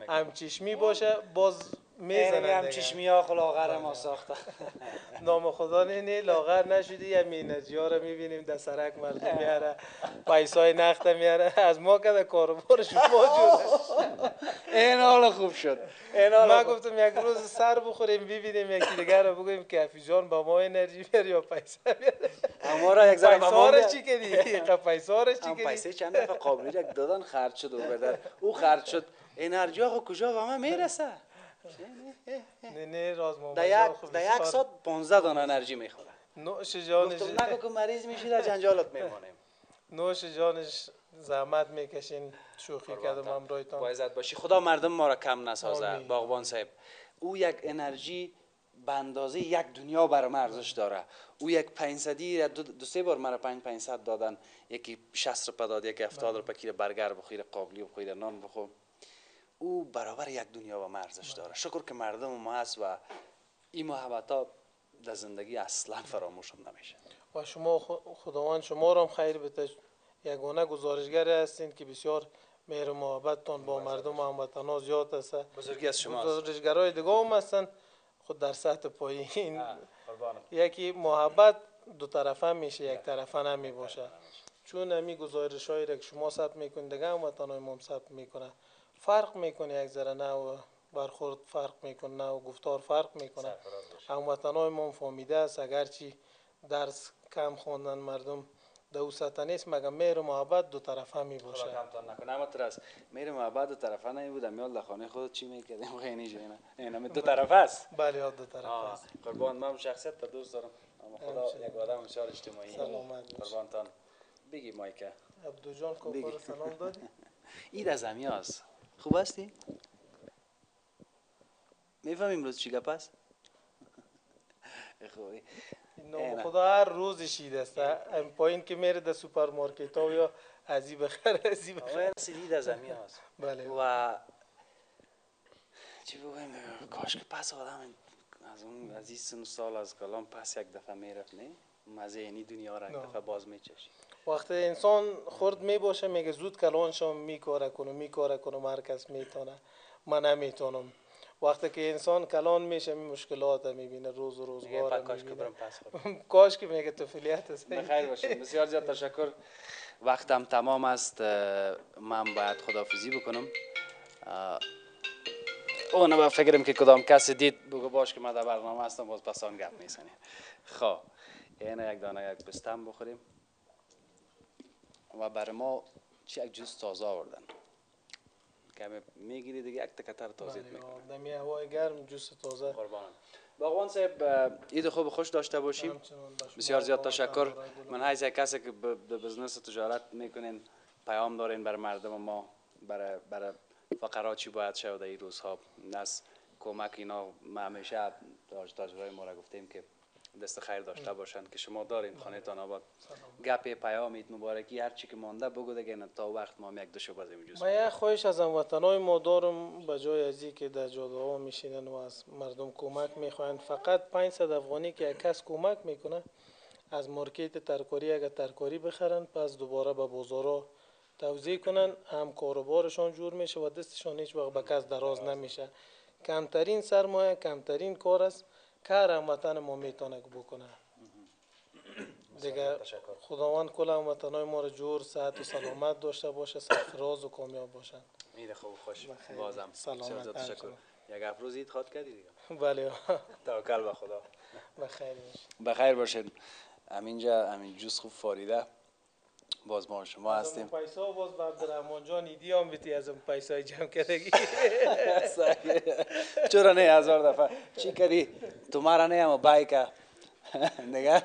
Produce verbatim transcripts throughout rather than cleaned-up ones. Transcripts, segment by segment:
هم چشمی باشه باز میزنن دیگه. هم چشمی ها خلاغر ما ساخته. نام خدا نه لاغر نشدی یا مینجی ها رو میبینیم در سرک مردم میاره پیسای نخته میاره از ما که در کاروبار شما جوره. این حال خوب شد. ما گفتم یک روز سر بخوریم ببینیم یکی دیگر رو بگویم که افی جان با ما انرژی بیار یا پیسه بیار. اما را یک ذره پیسه رو چی کردی؟ پیسه رو چی کردی؟ پیسه چند دفعه قابلی را دادن خرج شد و بدن او خرج شد انرژی ها کجا به ما میرسه؟ نه نه راز ما در یک ساعت پانزده دانه انرژی میخوره. نوش جانش گفتم نگو که مریض میشی در جنجالت میمانیم. نوش جانش زحمت میکشین شوخی کردم امرایتان. با عزت باشی. خدا مردم ما را کم نسازه باغبان صاحب. او یک انرژی به اندازه یک دنیا برام ارزش داره. او یک پنجصدی دو, دو سه بار مرا پنج پنجصد دادن، یکی شصت روپیه داد، یکی هفتاد روپیه کیلو برگر بخوره، قابلی بخوره، نان بخور. او برابر یک دنیا و ارزش داره. شکر که مردم ما هست و این محبت ها در زندگی اصلا فراموش نمیشه. و شما خداوند شما را هم خیر بده. یگانه گزارشگر هستین که بسیار مهر و محبتتان با مردم و هموطنا زیاد است. بزرگی از شما. گزارشگرای دیگه هم هستن خود در سطح پایین. یکی محبت دو طرفه میشه، یک طرفه نمی باشه. چون همی گزارشایی را که شما ثبت میکنید دیگه هموطنای ما هم ثبت میکنه. فرق میکنه یک ذره، نه و برخورد فرق میکنه، نه و گفتار فرق میکنه. هموطنای ما هم فهمیده است اگرچه درس کم خواندن مردم در او سطح نیست، مگر مهر و محبت دو طرفه می باشه. خدا کمتر نکنه. اما ترس مهر و محبت دو طرفه نمی بود. میال در خانه خودت چی میکردیم خیلی جینا اینا دو طرفه است. بله دو طرفه است. قربان من شخصیت تا دوست دارم. اما خدا یک آدم بسیار اجتماعی. سلامت قربان تان. بگی مایکا عبدو جان کوپر سلام دادی. این از امیاس خوب هستی؟ میفهم امروز چی گپ است؟ خوبی. نام خدا هر روز شید است. ام پایین که میره در سوپرمارکت ها یا ازی بخره ازی بخره. سید از امیاس. بله. و چی بگویم کاش که پس آدم از اون از این سن سال از کلام پس یک دفعه میرفت نه مزه اینی دنیا را یک دفعه باز میچشی. وقتی انسان خرد میباشه میگه زود کلانشم میکاره کنم میکاره کنم هر کس میتونه من نمیتونم. وقتی که انسان کلان میشه مشکلات میبینه روز و روزگار میبینه. کاش که میگه طفولیت است. بخیر باشید. بسیار زیاد تشکر. وقتم تمام است. من باید خداحافظی بکنم. اون با فکرم که کدام کسی دید بگو باش که من در برنامه هستم باز پس آن گپ میزنیم. خب اینه یک دانه یک بستم بخوریم و برای ما چی یک جوز تازه آوردن که میگیری دیگه یک تکتر تازه میکنه. دمی هوای گرم جوس تازه. قربانم. باغبان صاحب عید خوب خوش داشته باشیم. بسیار زیاد تشکر. من هیچ یک کسی که به بزنس تجارت میکنین پیام دارین برای مردم ما، برای برای فقرا چی باید شود این روزها از کمک اینا. ما همیشه تاجرای ما را گفتیم که دست خیر داشته باشن که شما دارین خانه تان آباد. گپ پیام عید مبارکی هر چی که مانده بگو دیگه تا وقت ما یک دو شب از اینجوست. ما یک خواهش از هموطنای ما دارم به جای از این که در جاده ها میشینن و از مردم کمک میخواین فقط پانصد افغانی که یک کس کمک میکنه از مارکت ترکاری اگر ترکاری بخرن پس دوباره به بازارها توزیع کنن هم کاروبارشان جور میشه و دستشان هیچ وقت به کس دراز نمیشه. کمترین سرمایه کمترین کار است کار هموطن ما میتونه بکنه. دیگه خداوند کل هموطنای ما رو جور صحت و سلامت داشته باشه، سرفراز و کامیاب باشن. میده خوب خوش بازم سلامت تشکر. یک افروز عید خواد کردی دیگه. بله توکل به خدا. بخیر باشید. بخیر باشید. همینجا همین جوس خوب فاریده باز ما شما هستیم. پیسا باز به عبدالرحمن جان ایدی هم بیتی از اون پیسای جمع کردگی. چرا نه هزار دفعه چی کردی تو مرا نه اما بایکا نگه.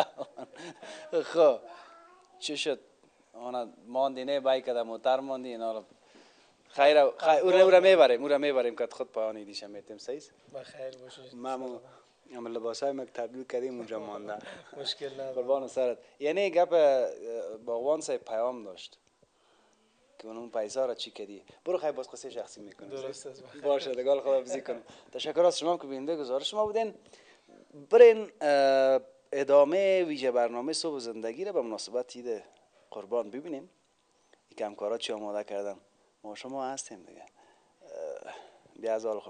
خب چی شد آنا ماندی نه بایکا در موتر ماندی اینا خیر خیر او را میبریم او را میبریم که خود پایان ایدیش میتیم سیز. بخیر باشید. مامو اما لباسای ما تبدیل کردیم اونجا مانده. مشکل نداره. قربان سرت. یعنی گپ باغبان صاحب پیام داشت که اون پیسا را چی کردی. برو خیر باز قصه شخصی میکنم. درست است. باشه دیگه خداحافظی کنم. تشکر از شما که بیننده گزارش شما بودین. برین ادامه ویژه برنامه صبح زندگی را به مناسبت عید قربان ببینیم. یک همکارا چی آماده کردن. ما شما هستیم دیگه. بیازال